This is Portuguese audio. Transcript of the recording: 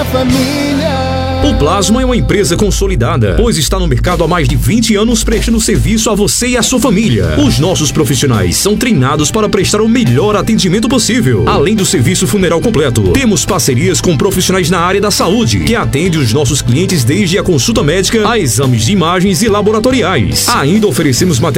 da família. O Plasma é uma empresa consolidada, pois está no mercado há mais de 20 anos prestando serviço a você e a sua família. Os nossos profissionais são treinados para prestar o melhor atendimento possível. Além do serviço funeral completo, temos parcerias com profissionais na área da saúde, que atendem os nossos clientes desde a consulta médica a exames de imagens e laboratoriais. Ainda oferecemos